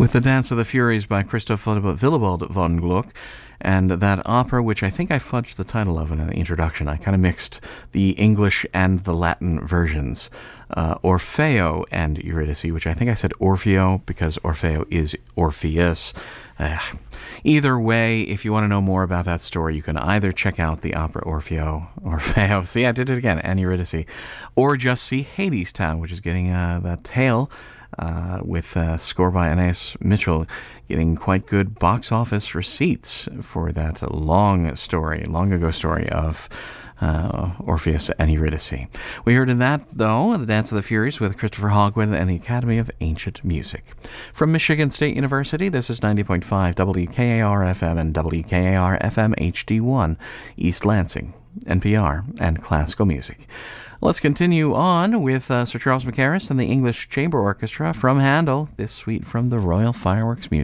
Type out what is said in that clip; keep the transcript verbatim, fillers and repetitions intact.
With The Dance of the Furies by Christoph Willibald von Gluck, and that opera, which I think I fudged the title of in an introduction. I kind of mixed the English and the Latin versions. Uh, Orfeo and Eurydice, which I think I said Orfeo because Orfeo is Orpheus. Uh, either way, if you want to know more about that story, you can either check out the opera Orfeo, Orfeo, see, I did it again, and Eurydice, or just see Hadestown, which is getting uh, that tale Uh, with a score by Anais Mitchell, getting quite good box office receipts for that long story, long ago story of uh, Orpheus and Eurydice. We heard in that, though, The Dance of the Furies with Christopher Hogwood and the Academy of Ancient Music. From Michigan State University, this is ninety point five W K A R F M and W K A R F M H D one, East Lansing, N P R, and classical music. Let's continue on with uh, Sir Charles Mackerras and the English Chamber Orchestra from Handel, this suite from the Royal Fireworks Museum.